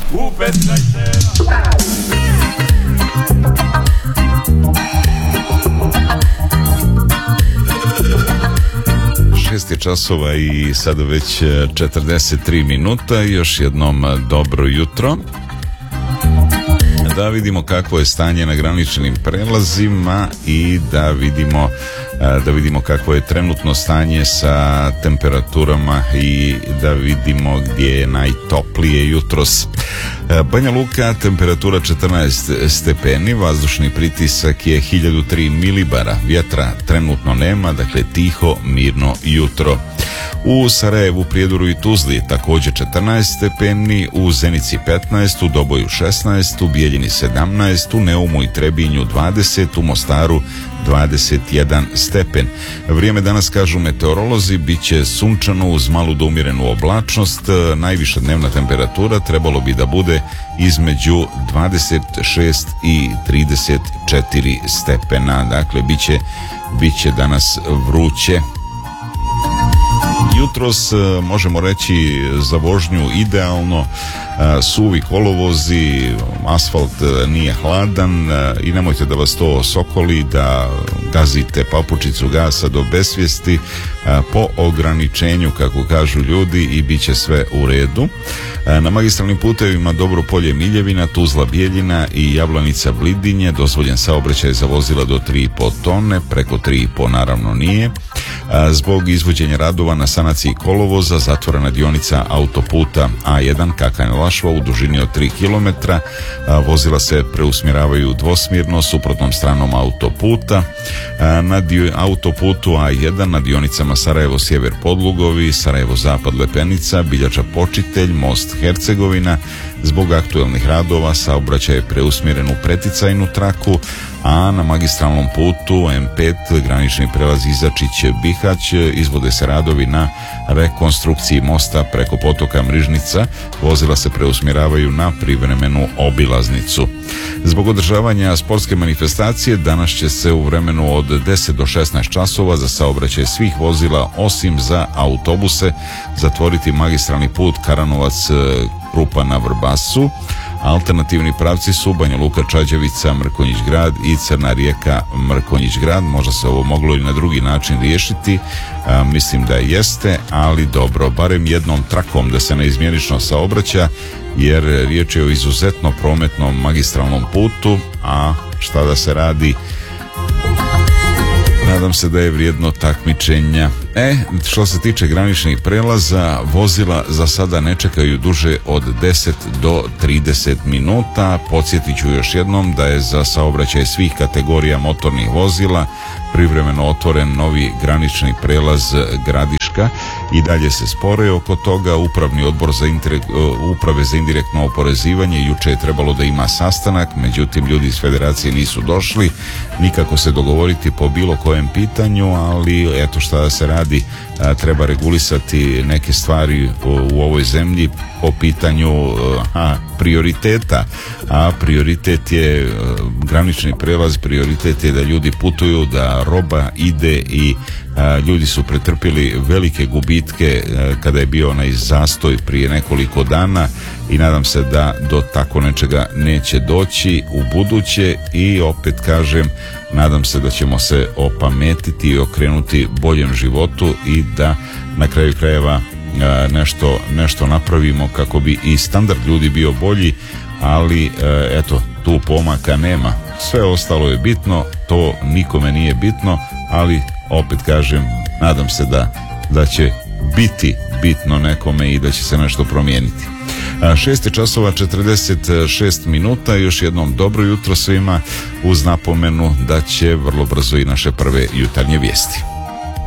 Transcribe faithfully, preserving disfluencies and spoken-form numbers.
u petnaest. šest je časova i sada već četrdeset tri minuta. Još jednom dobro jutro. Da vidimo kakvo je stanje na graničnim prelazima i da vidimo da vidimo kakvo je trenutno stanje sa temperaturama i da vidimo gdje je najtoplije jutros. Banja Luka, temperatura četrnaest stepeni, vazdušni pritisak je hiljadu tri milibara, vjetra trenutno nema, dakle tiho, mirno jutro. U Sarajevu, Prijedoru i Tuzli također četrnaest stepeni, u Zenici petnaest, u Doboju šesnaest, u Bijeljini sedamnaest, u Neumu i Trebinju dvadeset, u Mostaru dvadeset jedan stepen. Vrijeme danas, kažu meteorolozi, bit će sunčano uz malu do umjerenu oblačnost. Najviša dnevna temperatura trebalo bi da bude između dvadeset šest i trideset četiri stepena. Dakle, bit će, bit će danas vruće. Jutros možemo reći za vožnju idealno, suvi kolovozi, asfalt nije hladan i nemojte da vas to sokoli, da gazite papučicu gasa do besvijesti po ograničenju, kako kažu ljudi, i bit će sve u redu. Na magistralnim putevima Dobro Polje Miljevina, Tuzla Bijeljina i Jablanica Vlidinje dozvoljen saobraćaj za vozila do tri i po tone, preko tri i po naravno nije. Zbog izvođenja radova na sanaciji kolovoza zatvorena dionica autoputa A jedan Kakanj-Lašva u dužini od tri kilometra. Vozila se preusmjeravaju dvosmjerno suprotnom stranom autoputa. Na dio, autoputu A jedan na dionicama Sarajevo Sjever Podlugovi, Sarajevo Zapad Lepenica, Biljača Počitelj, Most Hercegovina zbog aktuelnih radova saobraćaj je preusmjeren u preticajnu traku, a na magistralnom putu M pet granični prelaz Izačić-Bihać izvode se radovi na rekonstrukciji mosta preko potoka Mrižnica. Vozila se preusmjeravaju na privremenu obilaznicu. Zbog održavanja sportske manifestacije danas će se u vremenu od deset do šesnaest časova za saobraćaj svih vozila osim za autobuse zatvoriti magistralni put Karanovac Krupa na Vrbasu. Alternativni pravci su Banja Luka, Čađevica, Mrkonjić Grad i Crna Rijeka, Mrkonjić Grad. Možda se ovo moglo i na drugi način riješiti, a, mislim da jeste, ali dobro, barem jednom trakom da se neizmjenično saobraća, jer riječ je o izuzetno prometnom magistralnom putu, a šta da se radi, nadam se da je vrijedno takmičenja. E, što se tiče graničnih prelaza, vozila za sada ne čekaju duže od deset do trideset minuta. Podsjetit ću još jednom da je za saobraćaj svih kategorija motornih vozila privremeno otvoren novi granični prelaz Gradiška. I dalje se spore oko toga. Upravni odbor za indirekt, uprave za indirektno oporezivanje juče je trebalo da ima sastanak, međutim ljudi iz federacije nisu došli nikako se dogovoriti po bilo kojem pitanju, ali eto šta da se radi, treba regulisati neke stvari u ovoj zemlji po pitanju a, prioriteta, a prioritet je granični prelaz, prioritet je da ljudi putuju, da roba ide i a, ljudi su pretrpili velike gubitke a, kada je bio onaj zastoj prije nekoliko dana i nadam se da do tako nečega neće doći u buduće i opet kažem, nadam se da ćemo se opametiti i okrenuti boljem životu i da na kraju krajeva nešto, nešto napravimo kako bi i standard ljudi bio bolji, ali eto, tu pomaka nema. Sve ostalo je bitno, to nikome nije bitno, ali opet kažem, nadam se da, da će biti bitno nekome i da će se nešto promijeniti. šest je časova četrdeset šest minuta, još jednom dobro jutro svima uz napomenu da će vrlo brzo i naše prve jutarnje vijesti.